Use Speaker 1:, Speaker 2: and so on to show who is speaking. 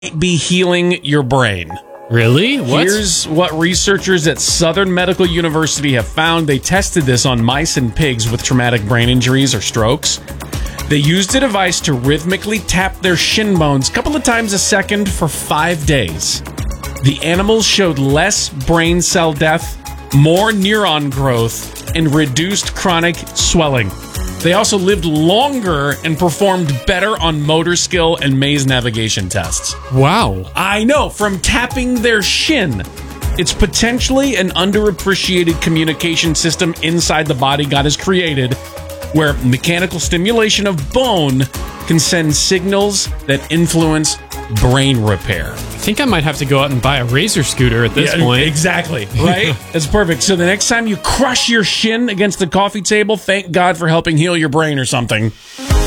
Speaker 1: be healing your brain.
Speaker 2: Really? What?
Speaker 1: Here's what researchers at Southern Medical University have found. They tested this on mice and pigs with traumatic brain injuries or strokes. They used a device to rhythmically tap their shin bones a couple of times a second for 5 days. The animals showed less brain cell death, more neuron growth, and reduced chronic swelling. They also lived longer and performed better on motor skill and maze navigation tests.
Speaker 2: Wow.
Speaker 1: I know, from tapping their shin. It's potentially an underappreciated communication system inside the body God has created, where mechanical stimulation of bone can send signals that influence brain repair.
Speaker 2: I think I might have to go out and buy a Razor scooter at this point.
Speaker 1: Exactly, right? That's perfect. So the next time you crush your shin against the coffee table, thank God for helping heal your brain or something.